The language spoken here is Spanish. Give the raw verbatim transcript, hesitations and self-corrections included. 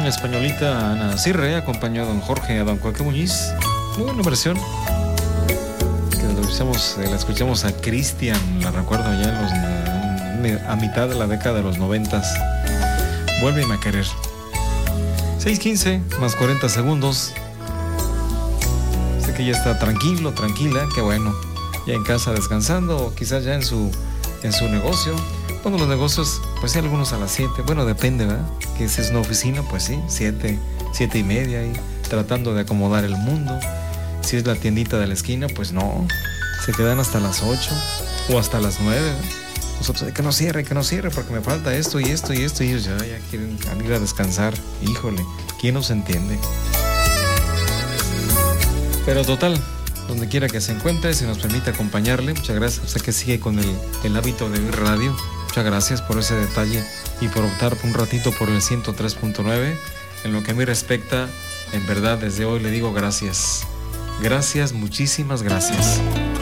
españolita Ana Cirre, acompañado a don Jorge, a don Cuaque Muñiz. Muy buena versión. Que la escuchamos, la escuchamos a Cristian, la recuerdo ya en los, a mitad de la década de los noventas. Vuélveme a querer. seis quince más cuarenta segundos. Sé que ya está tranquilo, tranquila, qué bueno. Ya en casa descansando, o quizás ya en su, en su negocio. Bueno, los negocios, pues sí, algunos a las siete. Bueno, depende, ¿verdad? Que si es una oficina, pues sí, siete, siete y media, y tratando de acomodar el mundo. Si es la tiendita de la esquina, pues no. Se quedan hasta las ocho o hasta las nueve, ¿verdad? Nosotros, que no cierre, que no cierre, porque me falta esto y esto y esto. Y ellos ya, ya quieren ir a descansar. Híjole, ¿quién nos entiende? Pero total, donde quiera que se encuentre, si nos permite acompañarle, muchas gracias. O sea, que sigue con el, el hábito de oír radio. Muchas gracias por ese detalle y por optar un ratito por el ciento tres punto nueve. En lo que a mí respecta, en verdad, desde hoy le digo gracias. Gracias, muchísimas gracias.